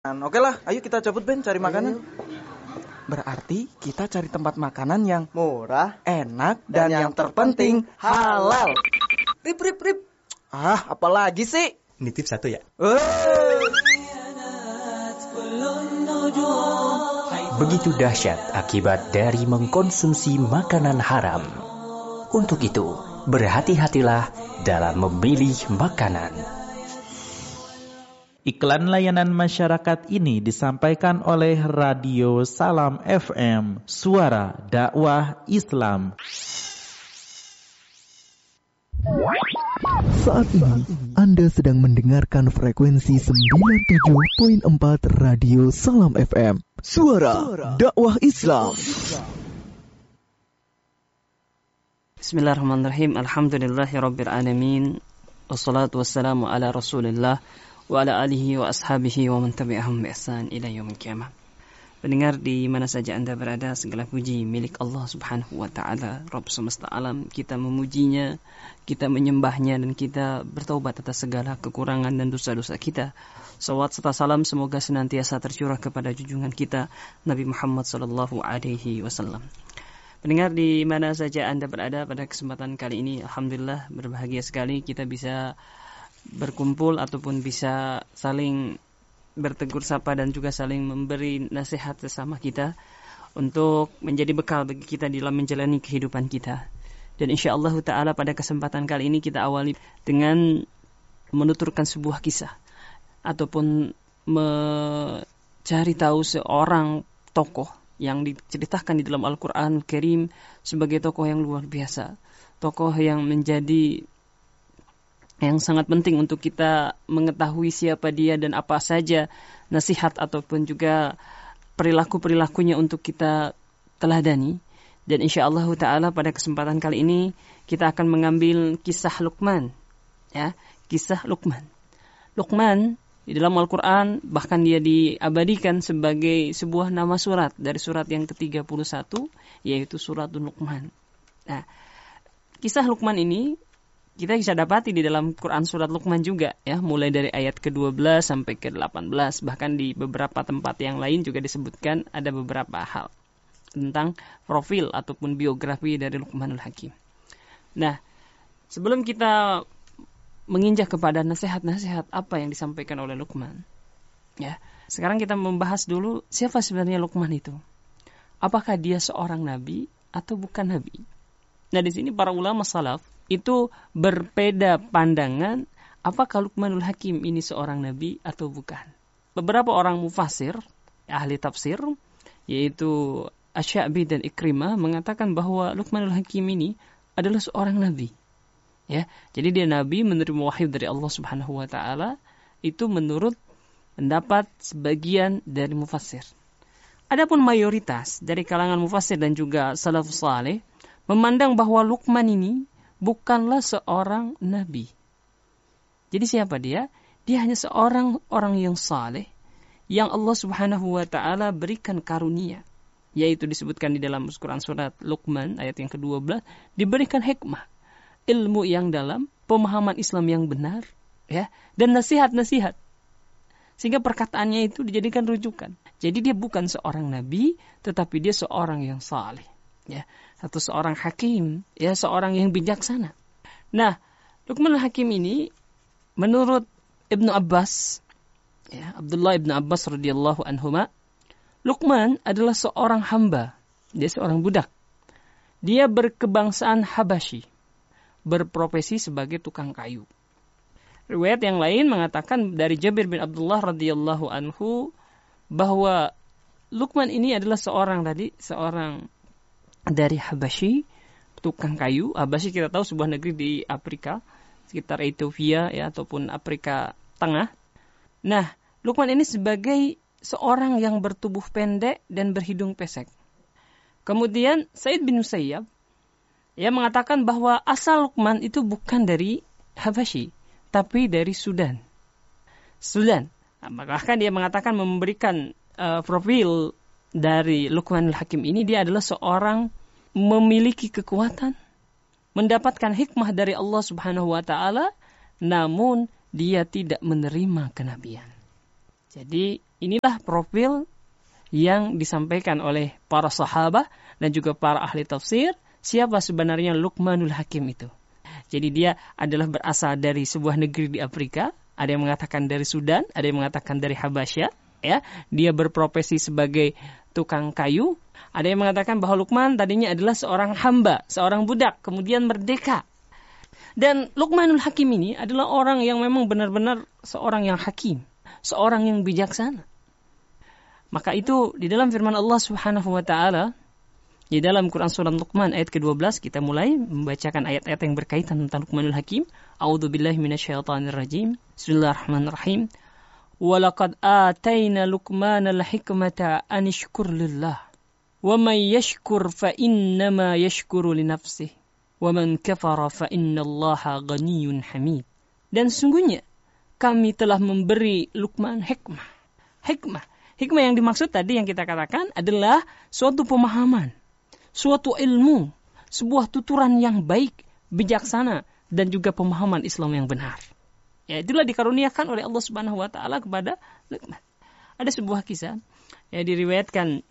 Oke lah, ayo kita cabut Ben cari makanan. Berarti kita cari tempat makanan yang murah, enak, dan yang terpenting halal. Rip. Apalagi sih? Nitip satu ya. Begitu dahsyat akibat dari mengkonsumsi makanan haram. Untuk itu, berhati-hatilah dalam memilih makanan. Iklan layanan masyarakat ini disampaikan oleh Radio Salam FM, Suara Dakwah Islam. Saat ini, Anda sedang mendengarkan frekuensi 97.4 Radio Salam FM, Suara Dakwah Islam. Bismillahirrahmanirrahim. Alhamdulillahirabbil alamin. Wassalatu wassalamu ala Rasulillah wa ala alihi wa ashabihi wa man tabi'ahum bi ihsan ila yaumil qiyamah. Pendengar di mana saja Anda berada, segala puji milik Allah Subhanahu wa taala, Rabb semesta alam. Kita memujinya, kita menyembahnya, dan kita bertaubat atas segala kekurangan dan dosa-dosa kita. Salawat serta salam semoga senantiasa tercurah kepada junjungan kita Nabi Muhammad sallallahu alaihi wasallam. Pendengar di mana saja Anda berada, pada kesempatan kali ini alhamdulillah berbahagia sekali kita bisa berkumpul ataupun bisa saling bertegur sapa dan juga saling memberi nasihat sesama kita untuk menjadi bekal bagi kita dalam menjalani kehidupan kita. Dan insyaallah ta'ala pada kesempatan kali ini kita awali dengan menuturkan sebuah kisah ataupun mencari tahu seorang tokoh yang diceritakan di dalam Al-Quran Al-Karim sebagai tokoh yang luar biasa, tokoh yang menjadi yang sangat penting untuk kita mengetahui siapa dia dan apa saja nasihat ataupun juga perilaku-perilakunya untuk kita teladani. Dan insyaallah ta'ala pada kesempatan kali ini kita akan mengambil kisah Luqman. Ya, kisah Luqman. Luqman di dalam Al-Quran bahkan dia diabadikan sebagai sebuah nama surat dari surat yang ke-31, yaitu Suratul Luqman. Nah, kisah Luqman ini kita bisa dapati di dalam Quran surat Luqman juga, ya, mulai dari ayat ke-12 sampai ke-18. Bahkan di beberapa tempat yang lain juga disebutkan ada beberapa hal tentang profil ataupun biografi dari Luqmanul Hakim. Nah, sebelum kita menginjak kepada nasihat-nasihat apa yang disampaikan oleh Luqman, ya, sekarang kita membahas dulu siapa sebenarnya Luqman itu. Apakah dia seorang nabi atau bukan nabi? Nah, di sini para ulama salaf itu berbeda pandangan apakah Luqmanul Hakim ini seorang nabi atau bukan. Beberapa orang mufassir, ahli tafsir, yaitu Asy-Sya'bi dan Ikrimah mengatakan bahwa Luqmanul Hakim ini adalah seorang nabi. Ya, jadi dia nabi menerima wahyu dari Allah Subhanahu wa taala, itu menurut pendapat sebagian dari mufassir. Adapun mayoritas dari kalangan mufassir dan juga salafus saleh memandang bahwa Luqman ini bukanlah seorang nabi. Jadi siapa dia? Dia hanya seorang orang yang saleh yang Allah Subhanahu wa taala berikan karunia, yaitu disebutkan di dalam Quran surat Luqman ayat yang ke-12, diberikan hikmah, ilmu yang dalam, pemahaman Islam yang benar, ya, dan nasihat-nasihat. Sehingga perkataannya itu dijadikan rujukan. Jadi dia bukan seorang nabi, tetapi dia seorang yang saleh, ya, satu seorang hakim, ya, seorang yang bijaksana. Nah, Luqmanul Hakim ini menurut Ibnu Abbas, ya, Abdullah Ibnu Abbas radhiyallahu anhuma, Luqman adalah seorang hamba, dia seorang budak. Dia berkebangsaan Habasyi, berprofesi sebagai tukang kayu. Riwayat yang lain mengatakan dari Jabir bin Abdullah radhiyallahu anhu bahwa Luqman ini adalah seorang dari Habasyi, tukang kayu. Habasyi kita tahu sebuah negeri di Afrika, sekitar Ethiopia, ya, ataupun Afrika Tengah. Nah, Luqman ini sebagai seorang yang bertubuh pendek dan berhidung pesek. Kemudian Sa'id bin Musayyab, ya, mengatakan bahwa asal Luqman itu bukan dari Habasyi, tapi dari Sudan. Bahkan dia mengatakan memberikan profil dari Luqmanul Hakim ini, dia adalah seorang memiliki kekuatan, mendapatkan hikmah dari Allah Subhanahu wa taala, namun dia tidak menerima kenabian. Jadi inilah profil yang disampaikan oleh para sahabat dan juga para ahli tafsir, siapa sebenarnya Luqmanul Hakim itu. Jadi dia adalah berasal dari sebuah negeri di Afrika, ada yang mengatakan dari Sudan, ada yang mengatakan dari Habasyah, ya. Dia berprofesi sebagai tukang kayu, ada yang mengatakan bahwa Luqman tadinya adalah seorang hamba, seorang budak, kemudian merdeka. Dan Luqmanul Hakim ini adalah orang yang memang benar-benar seorang yang hakim, seorang yang bijaksana. Maka itu di dalam firman Allah Subhanahu wa taala di dalam Quran surah Luqman ayat ke-12 kita mulai membacakan ayat-ayat yang berkaitan tentang Luqmanul Hakim. A'udzubillahi minasyaitonir rajim. Bismillahirrahmanirrahim. Wa laqad atayna Luqmanal hikmata an yashkur lillah. Wa man yashkur fa innama yashkuru li nafsihi. Wa man kafara fa innallaha ghaniyyun hamid. Dan sungguhnya kami telah memberi Luqman hikmah. Hikmah yang dimaksud tadi yang kita katakan adalah suatu pemahaman, suatu ilmu, sebuah tuturan yang baik, bijaksana, dan juga pemahaman Islam yang benar. Ya, itulah dikaruniakan oleh Allah Subhanahu wa taala kepada Luqman. Ada sebuah kisah yang diriwayatkan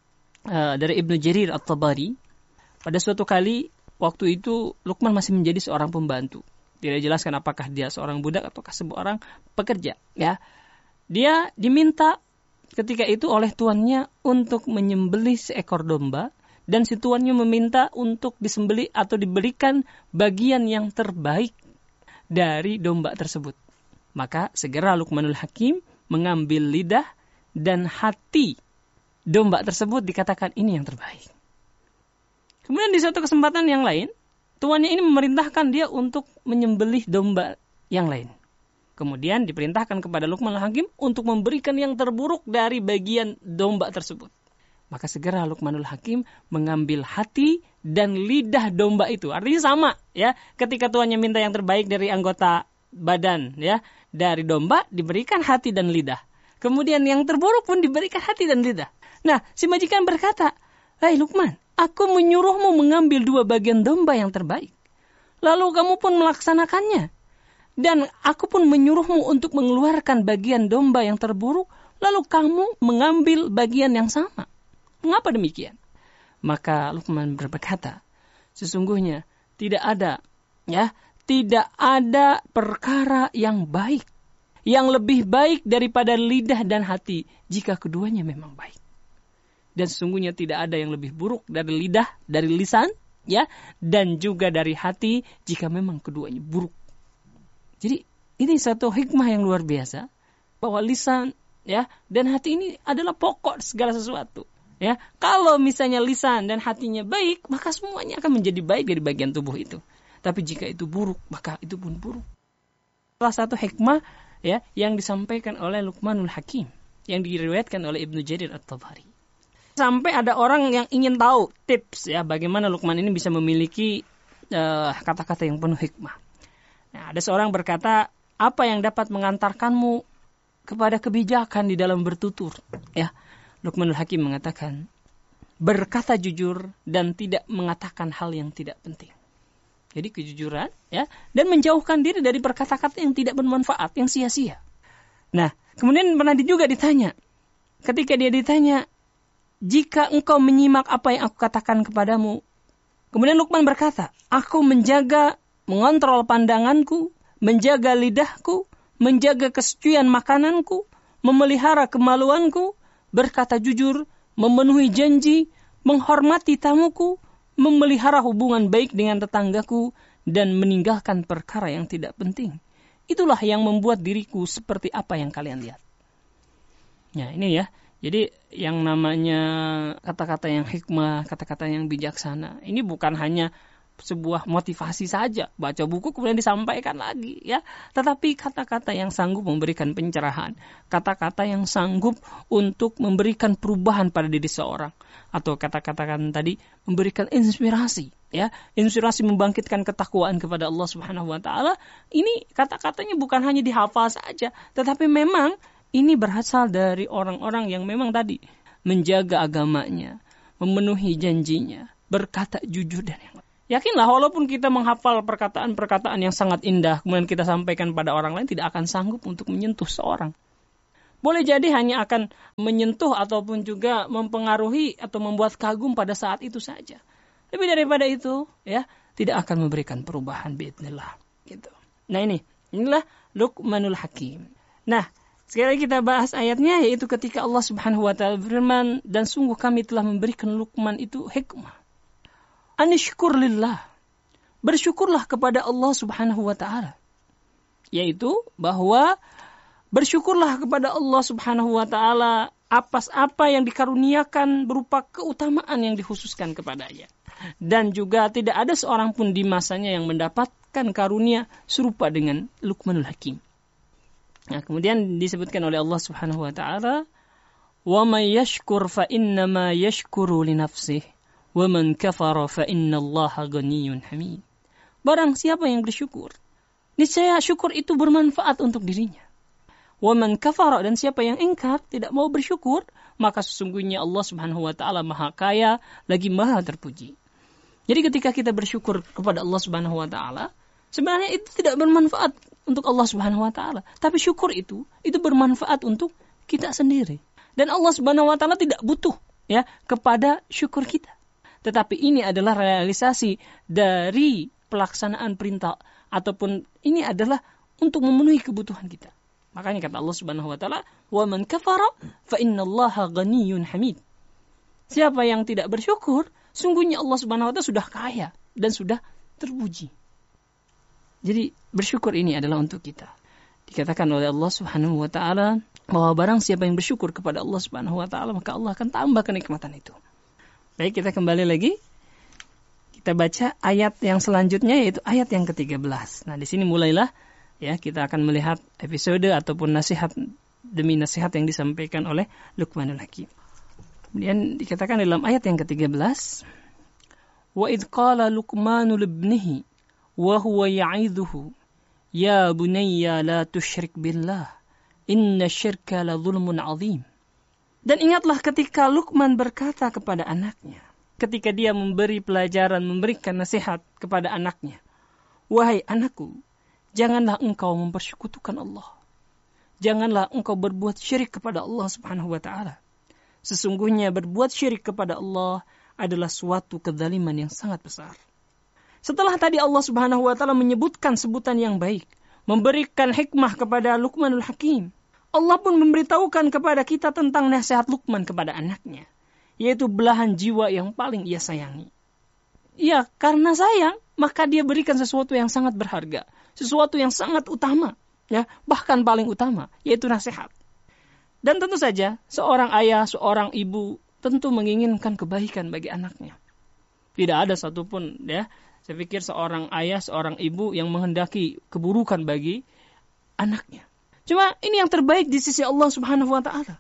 dari Ibnu Jarir At-Tabari. Pada suatu kali waktu itu Luqman masih menjadi seorang pembantu. Tidak dijelaskan apakah dia seorang budak ataukah seorang pekerja, ya. Dia diminta ketika itu oleh tuannya untuk menyembelih seekor domba, dan si tuannya meminta untuk disembelih atau diberikan bagian yang terbaik dari domba tersebut. Maka segera Luqmanul Hakim mengambil lidah dan hati domba tersebut, dikatakan ini yang terbaik. Kemudian di suatu kesempatan yang lain, tuannya ini memerintahkan dia untuk menyembelih domba yang lain. Kemudian diperintahkan kepada Luqmanul Hakim untuk memberikan yang terburuk dari bagian domba tersebut. Maka segera Luqmanul Hakim mengambil hati dan lidah domba itu. Artinya sama, ya. Ketika tuannya minta yang terbaik dari anggota badan, ya, dari domba diberikan hati dan lidah. Kemudian yang terburuk pun diberikan hati dan lidah. Nah, si majikan berkata, "Hai Luqman, aku menyuruhmu mengambil 2 bagian domba yang terbaik. Lalu kamu pun melaksanakannya. Dan aku pun menyuruhmu untuk mengeluarkan bagian domba yang terburuk, lalu kamu mengambil bagian yang sama. Mengapa demikian?" Maka Luqman berkata, sesungguhnya tidak ada perkara yang baik, yang lebih baik daripada lidah dan hati jika keduanya memang baik. Dan sesungguhnya tidak ada yang lebih buruk dari lidah, dari lisan, ya, dan juga dari hati jika memang keduanya buruk. Jadi ini satu hikmah yang luar biasa, bahwa lisan, ya, dan hati ini adalah pokok segala sesuatu, ya. Kalau misalnya lisan dan hatinya baik, maka semuanya akan menjadi baik dari bagian tubuh itu. Tapi jika itu buruk, maka itu pun buruk. Salah satu hikmah, ya, yang disampaikan oleh Luqmanul Hakim, yang diriwayatkan oleh Ibnu Jarir At-Tabari. Sampai ada orang yang ingin tahu tips, ya, bagaimana Luqman ini bisa memiliki kata-kata yang penuh hikmah. Nah, ada seorang berkata, apa yang dapat mengantarkanmu kepada kebijakan di dalam bertutur? Ya, Luqmanul Hakim mengatakan, berkata jujur dan tidak mengatakan hal yang tidak penting. Jadi kejujuran, ya, dan menjauhkan diri dari perkata-kata yang tidak bermanfaat, yang sia-sia. Nah, kemudian pernah juga ditanya, ketika dia ditanya, jika engkau menyimak apa yang aku katakan kepadamu, kemudian Luqman berkata, aku mengontrol pandanganku, menjaga lidahku, menjaga kesucian makananku, memelihara kemaluanku, berkata jujur, memenuhi janji, menghormati tamuku, memelihara hubungan baik dengan tetanggaku, dan meninggalkan perkara yang tidak penting. Itulah yang membuat diriku seperti apa yang kalian lihat. Nah, ini ya. Jadi yang namanya kata-kata yang hikmah, kata-kata yang bijaksana, ini bukan hanya sebuah motivasi saja, baca buku kemudian disampaikan lagi, ya. Tetapi kata-kata yang sanggup memberikan pencerahan, kata-kata yang sanggup untuk memberikan perubahan pada diri seorang, atau kata-kata tadi memberikan inspirasi, ya, inspirasi membangkitkan ketakwaan kepada Allah Subhanahu wa taala. Ini kata-katanya bukan hanya dihafal saja, tetapi memang ini berasal dari orang-orang yang memang tadi menjaga agamanya, memenuhi janjinya, berkata jujur dan yang lain. Yakinlah walaupun kita menghafal perkataan-perkataan yang sangat indah, kemudian kita sampaikan pada orang lain, tidak akan sanggup untuk menyentuh seorang. Boleh jadi hanya akan menyentuh ataupun juga mempengaruhi atau membuat kagum pada saat itu saja. Lebih daripada itu, ya, tidak akan memberikan perubahan biidznillah gitu. Nah, inilah Luqmanul Hakim. Nah, sekali lagi kita bahas ayatnya, yaitu ketika Allah Subhanahu wa taala berfirman, dan sungguh kami telah memberikan Luqman itu hikmah. Anishkur lillah. Bersyukurlah kepada Allah Subhanahu wa taala. Yaitu bahwa bersyukurlah kepada Allah Subhanahu wa taala atas apa yang dikaruniakan berupa keutamaan yang dikhususkan kepadanya. Dan juga tidak ada seorang pun di masanya yang mendapatkan karunia serupa dengan Luqmanul Hakim. Nah, kemudian disebutkan oleh Allah Subhanahu wa taala, "Wa may yashkur fa innama yashkuru li nafsihi, wa man kafara fa innallaha ghaniyyun hamid." Barang siapa yang bersyukur, niscaya syukur itu bermanfaat untuk dirinya. Wa man kafara, dan siapa yang ingkar, tidak mau bersyukur, maka sesungguhnya Allah Subhanahu wa taala Maha Kaya lagi Maha Terpuji. Jadi ketika kita bersyukur kepada Allah Subhanahu wa taala, sebenarnya itu tidak bermanfaat untuk Allah Subhanahu wa taala, tapi syukur itu bermanfaat untuk kita sendiri. Dan Allah Subhanahu wa taala tidak butuh ya kepada syukur kita. Tetapi ini adalah realisasi dari pelaksanaan perintah, ataupun ini adalah untuk memenuhi kebutuhan kita. Makanya kata Allah Subhanahu wa taala, "Wa man kafara fa innallaha ghaniyyun hamid." Siapa yang tidak bersyukur, sungguhnya Allah Subhanahu wa taala sudah kaya dan sudah terpuji. Jadi bersyukur ini adalah untuk kita. Dikatakan oleh Allah Subhanahu wa taala bahwa barang siapa yang bersyukur kepada Allah Subhanahu wa taala, maka Allah akan tambah kenikmatan itu. Baik, kita kembali lagi. Kita baca ayat yang selanjutnya, yaitu ayat yang ke-13. Nah, di sini mulailah ya kita akan melihat episode ataupun nasihat demi nasihat yang disampaikan oleh Luqmanul Hakim. Kemudian dikatakan dalam ayat yang ke-13, "Wa idh qala Luqmanu libnihi wa huwa ya'idhuhu ya bunayya la tusyrik billah inna syirka la zulmun 'adzim." Dan ingatlah ketika Luqman berkata kepada anaknya, ketika dia memberi pelajaran, memberikan nasihat kepada anaknya, "Wahai anakku, janganlah engkau mempersekutukan Allah. Janganlah engkau berbuat syirik kepada Allah Subhanahu wa taala. Sesungguhnya berbuat syirik kepada Allah adalah suatu kezaliman yang sangat besar." Setelah tadi Allah Subhanahu wa taala menyebutkan sebutan yang baik, memberikan hikmah kepada Luqmanul Hakim, Allah pun memberitahukan kepada kita tentang nasihat Luqman kepada anaknya, yaitu belahan jiwa yang paling ia sayangi. Ya, karena sayang, maka dia berikan sesuatu yang sangat berharga, sesuatu yang sangat utama, ya, bahkan paling utama, yaitu nasihat. Dan tentu saja, seorang ayah, seorang ibu tentu menginginkan kebaikan bagi anaknya. Tidak ada satupun, ya, saya pikir seorang ayah, seorang ibu yang menghendaki keburukan bagi anaknya. Cuma ini yang terbaik di sisi Allah Subhanahu wa taala.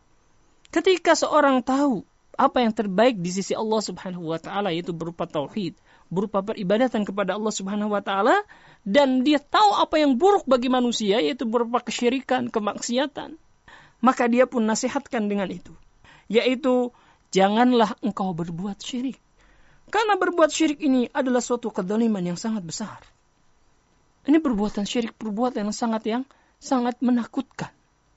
Ketika seorang tahu apa yang terbaik di sisi Allah Subhanahu wa taala, yaitu berupa tauhid, berupa peribadatan kepada Allah Subhanahu wa taala, dan dia tahu apa yang buruk bagi manusia, yaitu berupa kesyirikan, kemaksiatan, maka dia pun nasihatkan dengan itu, yaitu janganlah engkau berbuat syirik. Karena berbuat syirik ini adalah suatu kezaliman yang sangat besar. Ini perbuatan syirik, perbuatan yang sangat menakutkan.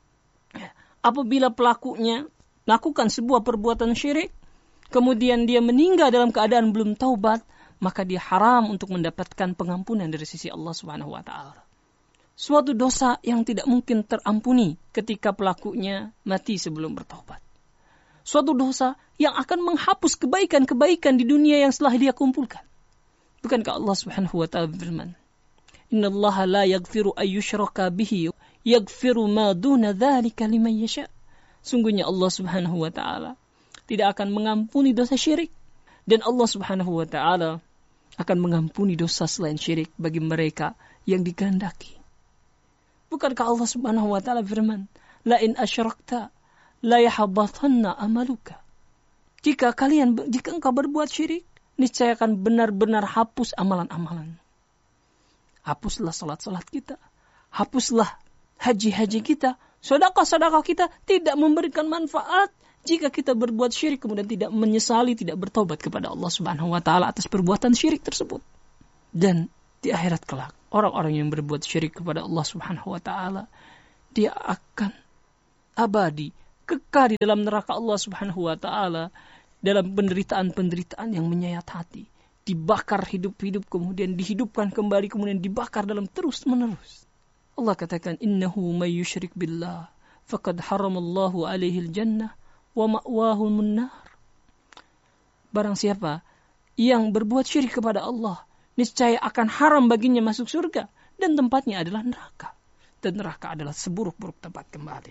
Apabila pelakunya melakukan sebuah perbuatan syirik, kemudian dia meninggal dalam keadaan belum taubat, maka dia haram untuk mendapatkan pengampunan dari sisi Allah Subhanahu wa taala. Suatu dosa yang tidak mungkin terampuni ketika pelakunya mati sebelum bertaubat. Suatu dosa yang akan menghapus kebaikan-kebaikan di dunia yang setelah dia kumpulkan. Bukankah Allah Subhanahu wa taala berfirman, "Innallaha la yaghfiru ayyushraka bihi, yaghfiru ma duna dzalika liman yasha." Sungguhnya Allah Subhanahu wa taala tidak akan mengampuni dosa syirik, dan Allah Subhanahu wa taala akan mengampuni dosa selain syirik bagi mereka yang dikehendaki. Bukankah Allah Subhanahu wa taala firman, "La in asyrakta la yahbatanna amaluka." Jika engkau berbuat syirik, niscaya akan benar-benar hapus amalan-amalan. Hapuslah salat-salat kita, hapuslah haji-haji kita, sedekah-sedekah kita tidak memberikan manfaat jika kita berbuat syirik kemudian tidak menyesali, tidak bertobat kepada Allah Subhanahu wa taala atas perbuatan syirik tersebut. Dan di akhirat kelak, orang-orang yang berbuat syirik kepada Allah Subhanahu wa taala, dia akan abadi, kekal di dalam neraka Allah Subhanahu wa taala dalam penderitaan-penderitaan yang menyayat hati, dibakar hidup-hidup kemudian dihidupkan kembali kemudian dibakar dalam terus-menerus. Allah katakan innahu may yusyrik billah faqad haramallahu alaihi al-jannah wa ma'wahu an-nar. Barang siapa yang berbuat syirik kepada Allah, niscaya akan haram baginya masuk surga dan tempatnya adalah neraka. Dan neraka adalah seburuk-buruk tempat kembali.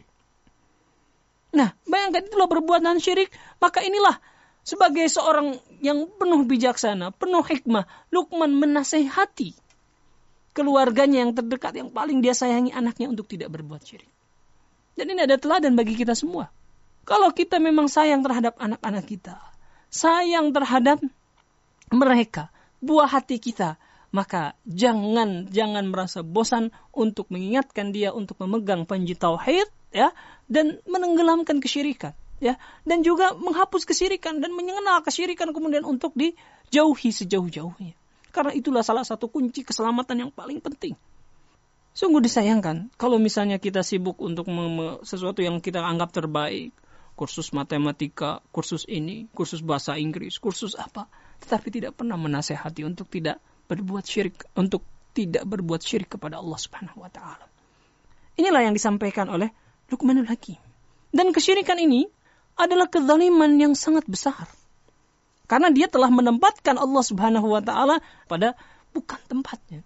Nah, bayangkan itulah perbuatan syirik, maka inilah sebagai seorang yang penuh bijaksana, penuh hikmah, Luqman menasehati keluarganya yang terdekat, yang paling dia sayangi anaknya untuk tidak berbuat syirik. Dan ini ada teladan bagi kita semua. Kalau kita memang sayang terhadap anak-anak kita, sayang terhadap mereka, buah hati kita, maka jangan merasa bosan untuk mengingatkan dia untuk memegang panji tauhid, ya, dan menenggelamkan kesyirikan, ya, dan juga menghapus kesyirikan dan mengenal kesyirikan kemudian untuk dijauhi sejauh-jauhnya. Karena itulah salah satu kunci keselamatan yang paling penting. Sungguh disayangkan kalau misalnya kita sibuk untuk sesuatu yang kita anggap terbaik, kursus matematika, kursus ini, kursus bahasa Inggris, kursus apa, tetapi tidak pernah menasehati untuk tidak berbuat syirik, untuk tidak berbuat syirik kepada Allah Subhanahu wa taala. Inilah yang disampaikan oleh Luqmanul Hakim. Dan kesyirikan ini adalah kezaliman yang sangat besar. Karena dia telah menempatkan Allah Subhanahu wa taala pada bukan tempatnya.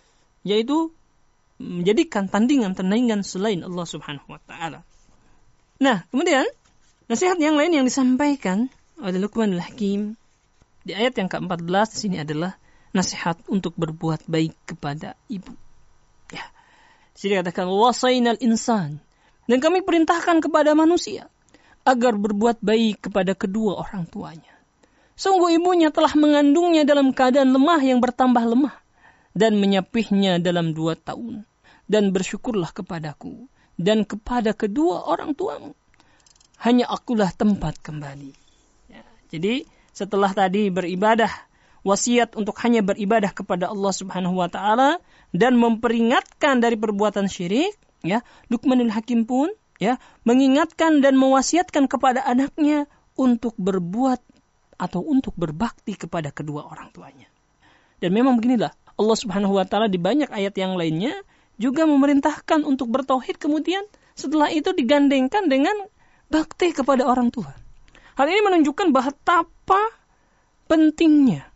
Yaitu menjadikan tandingan-tandingan selain Allah Subhanahu wa taala. Nah, kemudian nasihat yang lain yang disampaikan oleh Luqmanul Hakim di ayat yang ke-14 di sini adalah nasihat untuk berbuat baik kepada ibu. Ya. Di sini dikatakan wasainal insan, dan kami perintahkan kepada manusia agar berbuat baik kepada kedua orang tuanya. Sungguh ibunya telah mengandungnya dalam keadaan lemah yang bertambah lemah dan menyapihnya dalam 2 tahun. Dan bersyukurlah kepadaku dan kepada kedua orang tuamu. Hanya akulah tempat kembali. Ya, jadi setelah tadi beribadah, wasiat untuk hanya beribadah kepada Allah Subhanahu wa taala dan memperingatkan dari perbuatan syirik, ya, Luqmanul Hakim pun ya mengingatkan dan mewasiatkan kepada anaknya untuk berbuat atau untuk berbakti kepada kedua orang tuanya. Dan memang beginilah Allah Subhanahu wa taala di banyak ayat yang lainnya juga memerintahkan untuk bertauhid, kemudian setelah itu digandengkan dengan bakti kepada orang tua. Hal ini menunjukkan betapa pentingnya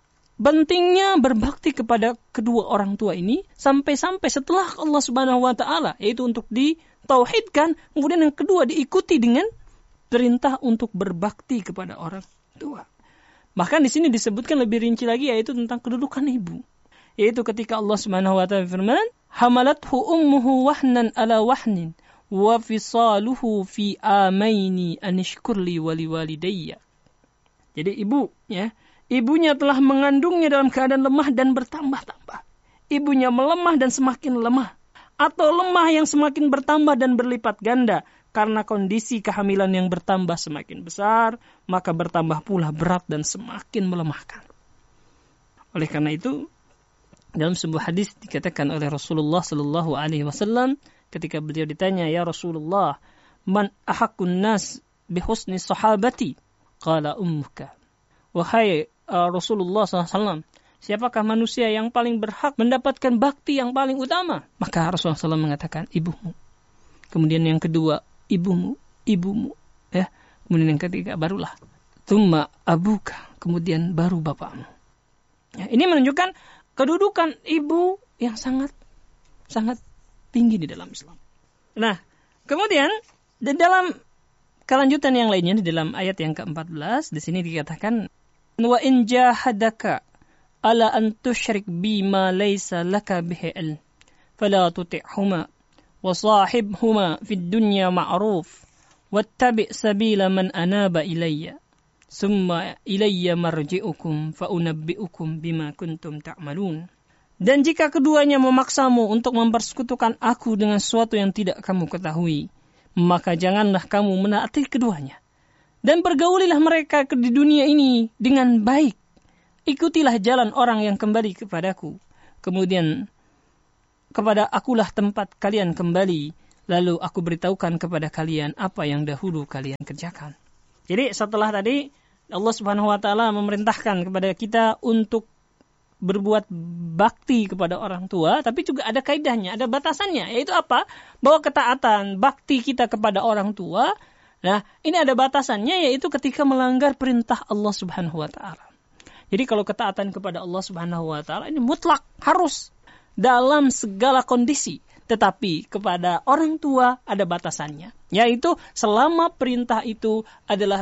berbakti kepada kedua orang tua ini sampai-sampai setelah Allah Subhanahu wa taala yaitu untuk ditauhidkan, kemudian yang kedua diikuti dengan perintah untuk berbakti kepada orang tua. Bahkan di sini disebutkan lebih rinci lagi yaitu tentang kedudukan ibu. Yaitu ketika Allah Subhanahu wa taala firman, "Hamalathu ummuhu wahnan ala wahnin wa fisaluhu fi amaini an ishkurli wa liwalidayya." Jadi ibu, ya, ibunya telah mengandungnya dalam keadaan lemah dan bertambah-tambah. Ibunya melemah dan semakin lemah, atau lemah yang semakin bertambah dan berlipat ganda. Karena kondisi kehamilan yang bertambah semakin besar, maka bertambah pula berat dan semakin melemahkan. Oleh karena itu, dalam sebuah hadis dikatakan oleh Rasulullah sallallahu alaihi wasallam ketika beliau ditanya, "Ya Rasulullah, man ahaqqun nas bi husni sahabati?" Qala ummuka. Wahai Rasulullah sallallahu alaihi wasallam, siapakah manusia yang paling berhak mendapatkan bakti yang paling utama? Maka Rasulullah SAW mengatakan, ibumu. Kemudian yang kedua, ibumu, ya. Kemudian yang ketiga barulah tsumma abuka, kemudian baru bapakmu. Ya, ini menunjukkan kedudukan ibu yang sangat tinggi di dalam Islam. Nah, kemudian di dalam kelanjutan yang lainnya di dalam ayat yang ke-14 di sini dikatakan wa in jahadaka ala an tusyrik bima laysa laka bihi ilm fala tuti'huma wa sahibhuma fid dunya ma'ruf wattabi' sabila man anaba ilayya summa ilayya marji'ukum fa unabbi'ukum bima kuntum ta'malun. Dan jika keduanya memaksamu untuk mempersekutukan aku dengan sesuatu yang tidak kamu ketahui, maka janganlah kamu menaati keduanya. Dan pergaulilah mereka di dunia ini dengan baik. Ikutilah jalan orang yang kembali kepadaku. Kemudian kepada akulah tempat kalian kembali. lalu aku beritahukan kepada kalian apa yang dahulu kalian kerjakan. Jadi setelah tadi Allah Subhanahu wa taala memerintahkan kepada kita untuk berbuat bakti kepada orang tua, tapi juga ada kaidahnya, ada batasannya, yaitu apa? Bahwa ketaatan bakti kita kepada orang tua, nah ini ada batasannya, yaitu ketika melanggar perintah Allah Subhanahu wa taala. Jadi kalau ketaatan kepada Allah Subhanahu wa taala ini mutlak, harus dalam segala kondisi. Tetapi kepada orang tua ada batasannya, yaitu selama perintah itu adalah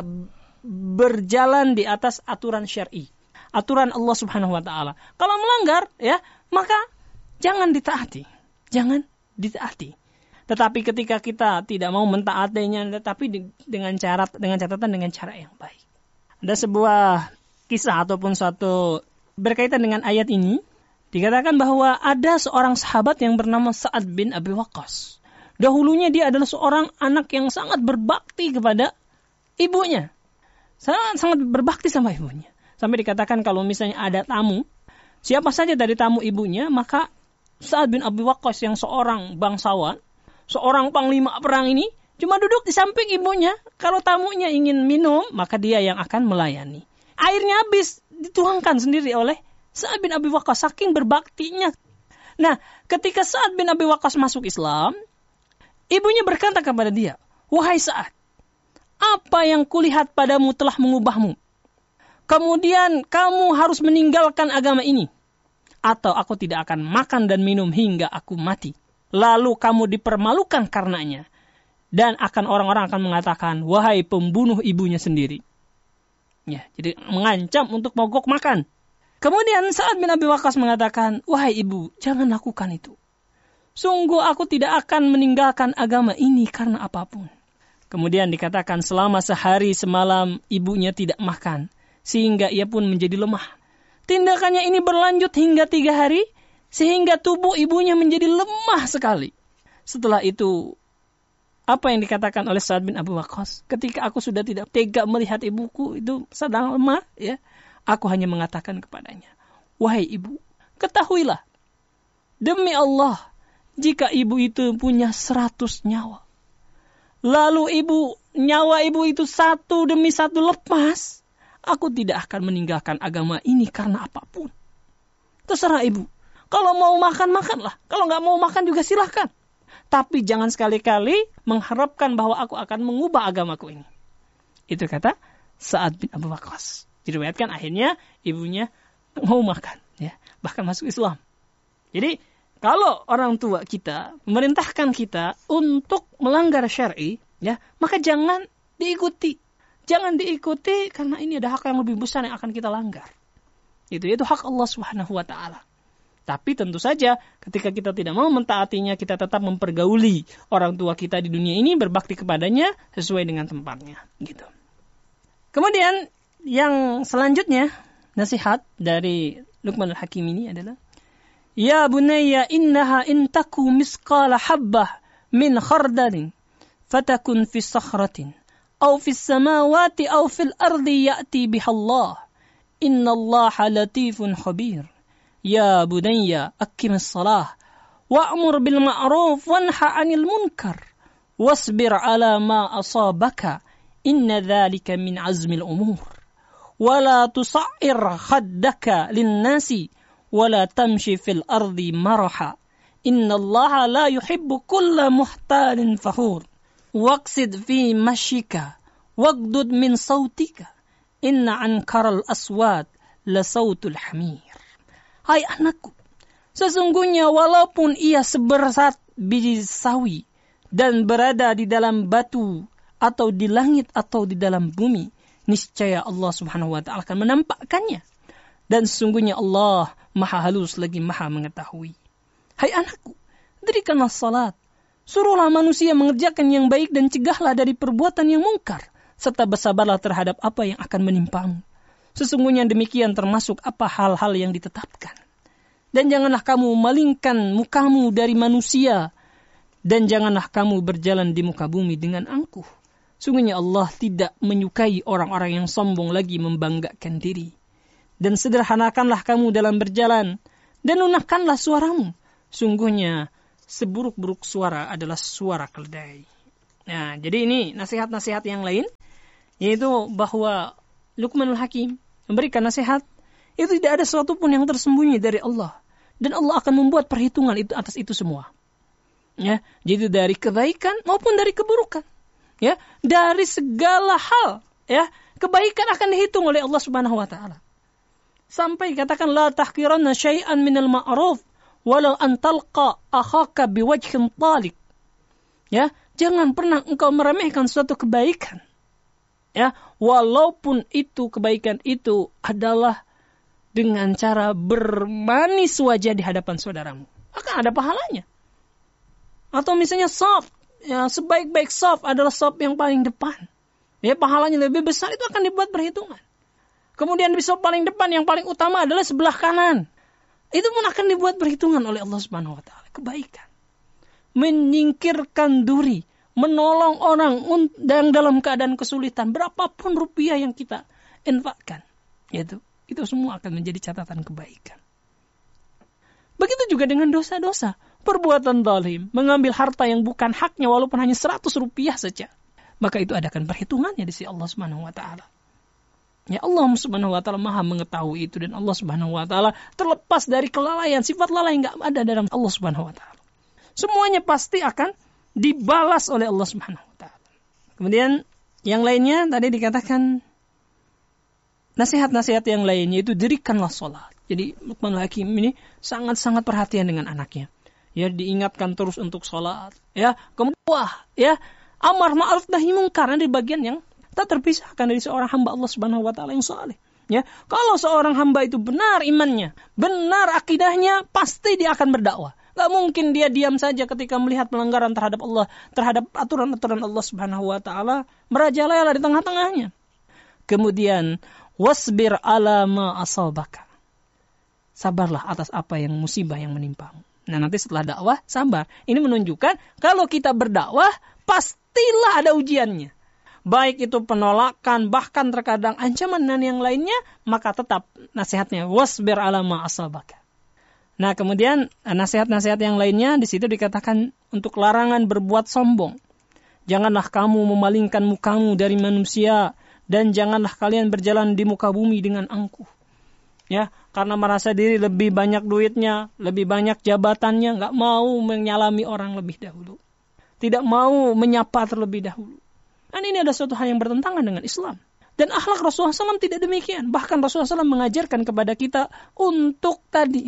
berjalan di atas aturan syar'i, aturan Allah Subhanahu wa taala. Kalau melanggar, ya, maka jangan ditaati. Jangan ditaati. Tetapi ketika kita tidak mau mentaatinya, tetapi dengan catatan dengan cara yang baik. Ada sebuah kisah ataupun suatu berkaitan dengan ayat ini, dikatakan bahwa ada seorang sahabat yang bernama Sa'ad bin Abi Waqqas. Dahulunya dia adalah seorang anak yang sangat berbakti kepada ibunya. Sangat berbakti sama ibunya. Sampai dikatakan kalau misalnya ada tamu, siapa saja dari tamu ibunya, maka Sa'ad bin Abi Waqqas yang seorang bangsawan, seorang panglima perang ini, cuma duduk di samping ibunya. Kalau tamunya ingin minum, maka dia yang akan melayani. Airnya habis, dituangkan sendiri oleh Sa'ad bin Abi Waqqas, saking berbaktinya. Nah, ketika Sa'ad bin Abi Waqqas masuk Islam, ibunya berkata kepada dia, "Wahai Sa'ad, apa yang kulihat padamu telah mengubahmu. Kemudian kamu harus meninggalkan agama ini. Atau aku tidak akan makan dan minum hingga aku mati. Lalu kamu dipermalukan karenanya. Dan orang-orang akan mengatakan, wahai pembunuh ibunya sendiri." Ya, jadi mengancam untuk mogok makan. Kemudian Sa'ad bin Abi Waqqas mengatakan, "Wahai ibu, jangan lakukan itu. Sungguh aku tidak akan meninggalkan agama ini karena apapun." Kemudian dikatakan selama sehari semalam ibunya tidak makan, sehingga ia pun menjadi lemah. Tindakannya ini berlanjut hingga 3 hari, sehingga tubuh ibunya menjadi lemah sekali. Setelah itu, apa yang dikatakan oleh Sa'ad bin Abi Waqqas? Ketika aku sudah tidak tega melihat ibuku itu sedang lemah, ya, aku hanya mengatakan kepadanya, "Wahai ibu, ketahuilah, demi Allah, jika ibu itu punya 100 nyawa, lalu nyawa ibu itu satu demi satu lepas, aku tidak akan meninggalkan agama ini karena apapun. Terserah ibu. Kalau mau makan, makanlah. Kalau nggak mau makan juga silahkan. Tapi jangan sekali-kali mengharapkan bahwa aku akan mengubah agamaku ini." Itu kata Sa'ad bin Abi Waqqas. Diriwayatkan akhirnya ibunya mau makan, ya, bahkan masuk Islam. Jadi kalau orang tua kita memerintahkan kita untuk melanggar syar'i, ya, maka jangan diikuti. Jangan diikuti karena ini ada hak yang lebih besar yang akan kita langgar. Itu hak Allah Subhanahu wa taala. Tapi tentu saja ketika kita tidak mau mentaatinya, kita tetap mempergauli orang tua kita di dunia ini, berbakti kepadanya sesuai dengan tempatnya, gitu. Kemudian yang selanjutnya, nasihat dari Luqman al-Hakim ini adalah, "Ya bunayya innaha intaku misqala habbah min khardalin fatakun fi sakhratin aw fi samawati aw fil ardi ya'ti biha Allah. Innallaha latifun khabir. Ya bunayya aqimis salah wa'mur bil ma'ruf wanha 'anil munkar wasbir 'ala ma asabaka. Inna dzalika min 'azmil umur. Wala tusa'ir khaddaka lin-nasi wala tamshi fil ardi maraha. Innallaha la yuhibbu kulla muhtalin fakhur. Waqsid fi mashika waqdud min sautika. Inna ankaral aswat la sautul hamir." Hai anakku, sesungguhnya walaupun ia seberat biji sawi dan berada di dalam batu atau di langit atau di dalam bumi, niscaya Allah Subhanahu wa taala akan menampakkannya. Dan sesungguhnya Allah Maha halus lagi Maha mengetahui. Hai anakku, dirikanlah salat. Suruhlah manusia mengerjakan yang baik dan cegahlah dari perbuatan yang mungkar, serta bersabarlah terhadap apa yang akan menimpamu. Sesungguhnya demikian termasuk apa hal-hal yang ditetapkan. Dan janganlah kamu memalingkan mukamu dari manusia, dan janganlah kamu berjalan di muka bumi dengan angkuh. Sungguhnya Allah tidak menyukai orang-orang yang sombong lagi membanggakan diri. Dan sederhanakanlah kamu dalam berjalan, dan lunakkanlah suaramu. Sungguhnya seburuk-buruk suara adalah suara keledai. Nah, jadi ini nasihat-nasihat yang lain, yaitu bahwa Luqmanul Hakim memberikan nasihat, itu tidak ada sesuatu pun yang tersembunyi dari Allah. Dan Allah akan membuat perhitungan itu atas itu semua. Ya, jadi dari kebaikan maupun dari keburukan. Ya, dari segala hal, ya, kebaikan akan dihitung oleh Allah Subhanahu wa taala. Sampai katakan la tahqiranna syai'an minal ma'ruf walau an talqa akhaka biwajhin talik. Ya, jangan pernah engkau meremehkan suatu kebaikan. Ya, walaupun itu kebaikan itu adalah dengan cara bermanis wajah di hadapan saudaramu, akan ada pahalanya. Atau misalnya shaf, ya, sebaik-baik shaf adalah shaf yang paling depan. Ya, pahalanya lebih besar, itu akan dibuat perhitungan. Kemudian di shaf paling depan yang paling utama adalah sebelah kanan. Itu pun akan dibuat perhitungan oleh Allah Subhanahu wa taala. Kebaikan. Menyingkirkan duri, menolong orang yang dalam keadaan kesulitan, berapapun rupiah yang kita infakkan, itu semua akan menjadi catatan kebaikan. Begitu juga dengan dosa-dosa. Perbuatan zalim, mengambil harta yang bukan haknya walaupun hanya 100 rupiah saja. Maka itu adakan perhitungannya di sisi Allah Subhanahu wa taala. Ya, Allah Subhanahu wa taala Maha mengetahui itu, dan Allah Subhanahu wa taala terlepas dari kelalaian, sifat lalai enggak ada dalam Allah Subhanahu wa taala. Semuanya pasti akan dibalas oleh Allah Subhanahu wa taala. Kemudian yang lainnya tadi dikatakan nasihat-nasihat yang lainnya itu dirikanlah sholat. Jadi Luqmanul Hakim ini sangat-sangat perhatian dengan anaknya. Ya, diingatkan terus untuk sholat. Ya, kemudian ya, amar ma'ruf nahi mungkar di bagian yang tak terpisahkan dari seorang hamba Allah Subhanahu wa taala yang saleh. Ya, kalau seorang hamba itu benar imannya, benar akidahnya, pasti dia akan berdakwah. Gak mungkin dia diam saja ketika melihat pelanggaran terhadap Allah, terhadap aturan-aturan Allah Subhanahu wa taala merajalela di tengah-tengahnya. Kemudian wasbir ala ma asabaka. Sabarlah atas apa yang musibah yang menimpamu. Nah, nanti setelah dakwah, sabar. Ini menunjukkan kalau kita berdakwah, pastilah ada ujiannya. Baik itu penolakan, bahkan terkadang ancaman dan yang lainnya, maka tetap nasihatnya, wasbir ala ma asabaka. Nah, kemudian nasihat-nasihat yang lainnya, di situ dikatakan untuk larangan berbuat sombong. Janganlah kamu memalingkan mukamu dari manusia, dan janganlah kalian berjalan di muka bumi dengan angkuh. Ya, karena merasa diri lebih banyak duitnya, lebih banyak jabatannya, nggak mau menyalami orang lebih dahulu, tidak mau menyapa terlebih dahulu. Dan ini ada suatu hal yang bertentangan dengan Islam. Dan akhlak Rasulullah SAW tidak demikian. Bahkan Rasulullah SAW mengajarkan kepada kita untuk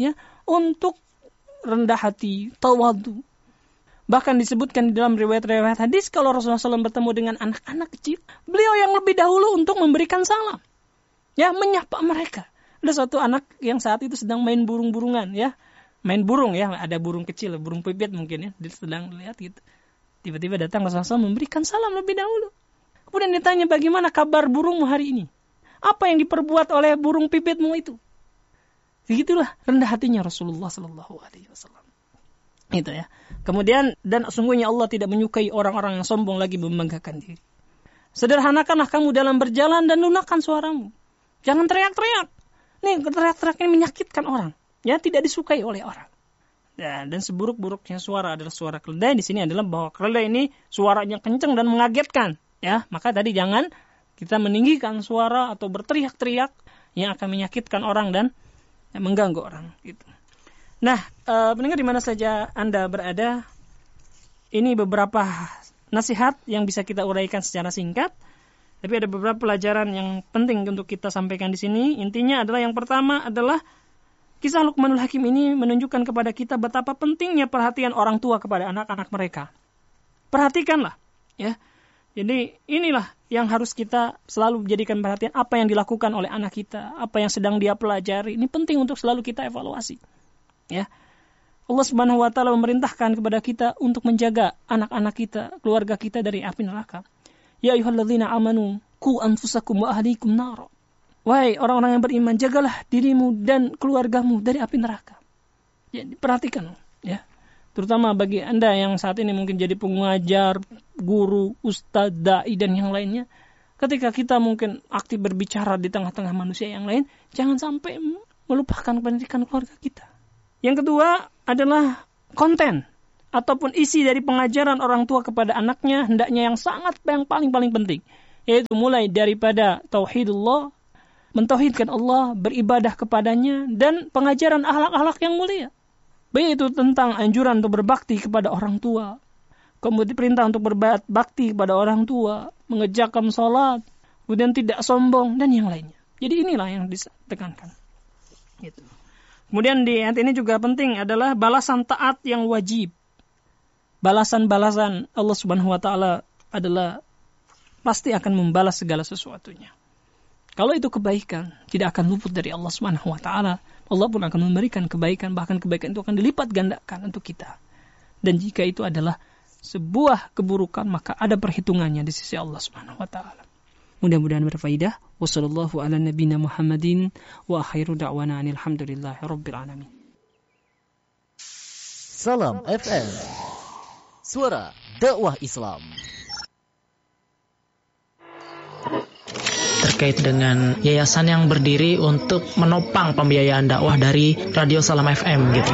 untuk rendah hati, tawadu. Bahkan disebutkan di dalam riwayat-riwayat hadis, kalau Rasulullah SAW bertemu dengan anak-anak kecil, beliau yang lebih dahulu untuk memberikan salam, ya, menyapa mereka. Ada suatu anak yang saat itu sedang main burung-burungan, ya, main burung, ya, ada burung kecil, burung pipit mungkin, ya, dia sedang lihat gitu. Tiba-tiba datang Rasulullah SAW memberikan salam lebih dahulu. Kemudian ditanya, bagaimana kabar burungmu hari ini? Apa yang diperbuat oleh burung pipitmu itu? Begitulah rendah hatinya Rasulullah SAW. Itu ya. Kemudian, dan sungguhnya Allah tidak menyukai orang-orang yang sombong lagi membanggakan diri. Sederhanakanlah kamu dalam berjalan dan lunakkan suaramu. Jangan teriak-teriak. Nih, teriak-teriak ini menyakitkan orang. Ya, tidak disukai oleh orang. Ya, dan seburuk-buruknya suara adalah suara keledai. Di sini adalah bahwa keledai ini suaranya kencang dan mengagetkan. Ya, maka tadi jangan kita meninggikan suara atau berteriak-teriak yang akan menyakitkan orang dan mengganggu orang. Gitu. Nah, pendengar di mana saja Anda berada, ini beberapa nasihat yang bisa kita uraikan secara singkat. Tapi ada beberapa pelajaran yang penting untuk kita sampaikan di sini. Intinya adalah yang pertama adalah kisah Luqmanul Hakim ini menunjukkan kepada kita betapa pentingnya perhatian orang tua kepada anak-anak mereka. Perhatikanlah, ya. Jadi inilah yang harus kita selalu jadikan perhatian, apa yang dilakukan oleh anak kita, apa yang sedang dia pelajari. Ini penting untuk selalu kita evaluasi. Ya. Allah Subhanahu wa taala memerintahkan kepada kita untuk menjaga anak-anak kita, keluarga kita dari api neraka. Ya ayyuhalladzina amanu qu anfusakum wa ahlikum nar. Wahai orang-orang yang beriman, jagalah dirimu dan keluargamu dari api neraka. Ya, perhatikan, ya. Terutama bagi Anda yang saat ini mungkin jadi pengajar, guru, ustadz, dai dan yang lainnya, ketika kita mungkin aktif berbicara di tengah-tengah manusia yang lain, jangan sampai melupakan pendidikan keluarga kita. Yang kedua adalah konten. ataupun isi dari pengajaran orang tua kepada anaknya hendaknya yang paling penting, yaitu mulai daripada tauhidullah, mentauhidkan Allah, beribadah kepadanya, dan pengajaran akhlak-akhlak yang mulia. Baik itu tentang anjuran untuk berbakti kepada orang tua, kemudian perintah untuk berbakti kepada orang tua, mengerjakan sholat, kemudian tidak sombong, dan yang lainnya. Jadi inilah yang ditekankan. Gitu. Kemudian di ayat ini juga penting adalah balasan taat yang wajib. Balasan-balasan Allah Subhanahu wa taala adalah pasti akan membalas segala sesuatunya. Kalau itu kebaikan, tidak akan luput dari Allah Subhanahu wa taala. Allah pun akan memberikan kebaikan, bahkan kebaikan itu akan dilipat gandakan untuk kita. Dan jika itu adalah sebuah keburukan, maka ada perhitungannya di sisi Allah Subhanahu wa taala. Mudah-mudahan berfaedah. Wassallallahu ala nabiyina Muhammadin wa akhiru da'wana alhamdulillahi rabbil alamin. Salam FM, suara dakwah Islam. Terkait dengan yayasan yang berdiri untuk menopang pembiayaan dakwah dari Radio Salam FM gitu.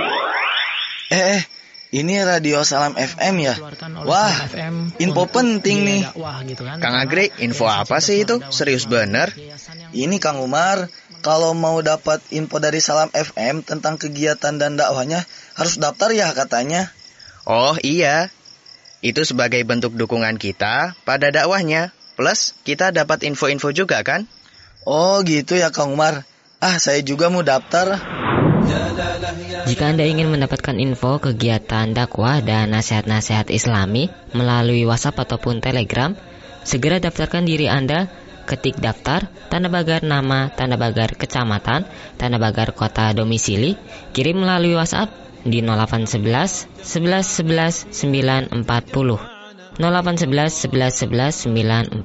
Ini Radio Salam FM ya? Wah, info penting nih. Kang Agri, info apa sih itu? Serius bener? Ini Kang Umar, kalau mau dapat info dari Salam FM tentang kegiatan dan dakwahnya, harus daftar ya katanya. Oh iya, itu sebagai bentuk dukungan kita pada dakwahnya. Plus, kita dapat info-info juga kan? Oh gitu ya Kang Umar. Saya juga mau daftar. Jika Anda ingin mendapatkan info kegiatan dakwah dan nasihat-nasihat Islami melalui WhatsApp ataupun Telegram, segera daftarkan diri Anda, ketik daftar, tanda pagar nama, tanda pagar kecamatan, tanda pagar kota domisili, kirim melalui WhatsApp di 0811 11 11 940. 0811 11 11 940.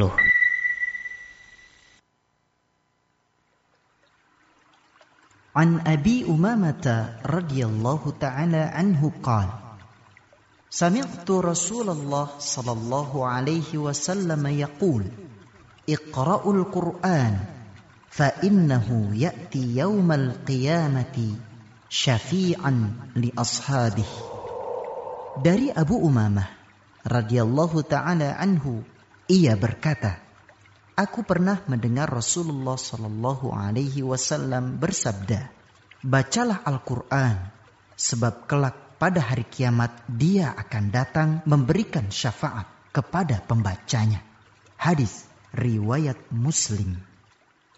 عن أبي أمامة رضي الله تعالى عنه قال سمعت رسول الله صلى الله عليه وسلم يقول اقرأوا القرآن فإنه يأتي يوم القيامة شفيعا لأصحابه. Dari Abu Umamah radhiyallahu ta'ala anhu, ia berkata, aku pernah mendengar Rasulullah sallallahu alaihi wasallam bersabda, bacalah Al-Quran, sebab kelak pada hari kiamat dia akan datang memberikan syafaat kepada pembacanya. Hadis riwayat Muslim.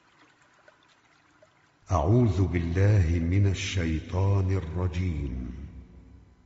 A'udzu billahi minasy syaithanir rajim.